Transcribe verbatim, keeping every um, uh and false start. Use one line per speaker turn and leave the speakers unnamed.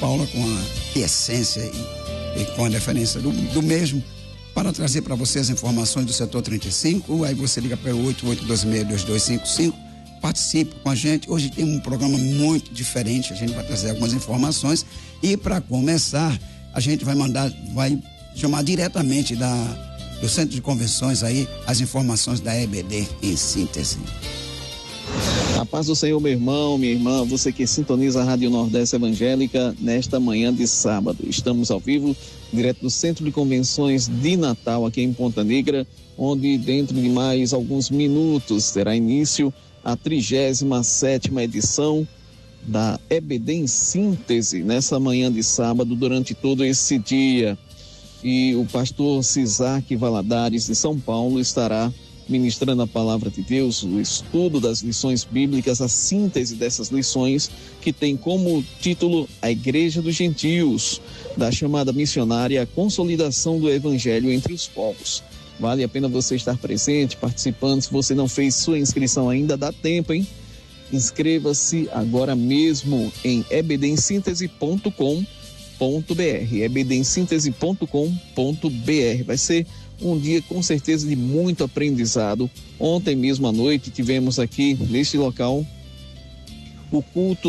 Paula com a essência e, e com a referência do, do mesmo, para trazer para você as informações do setor trinta e cinco. Aí você liga para o oito oito dois seis dois dois cinco cinco, participe com a gente. Hoje tem um programa muito diferente, a gente vai trazer algumas informações e, para começar, a gente vai mandar, vai chamar diretamente da, do Centro de Convenções aí as informações da E B D em síntese.
A paz do Senhor, meu irmão, minha irmã, você que sintoniza a Rádio Nordeste Evangélica nesta manhã de sábado. Estamos ao vivo, direto do Centro de Convenções de Natal, aqui em Ponta Negra, onde dentro de mais alguns minutos terá início a trigésima sétima edição da E B D em síntese, nessa manhã de sábado, durante todo esse dia. E o pastor Cisaque Valadares, de São Paulo, estará ministrando a palavra de Deus, o estudo das lições bíblicas, a síntese dessas lições, que tem como título a Igreja dos Gentios, da chamada missionária, a consolidação do Evangelho entre os povos. Vale a pena você estar presente, participando. Se você não fez sua inscrição ainda, dá tempo, hein? Inscreva-se agora mesmo em e b d em síntese ponto com ponto b r, e b d em síntese ponto com ponto b r. Vai ser um dia com certeza de muito aprendizado. Ontem mesmo à noite tivemos aqui neste local o culto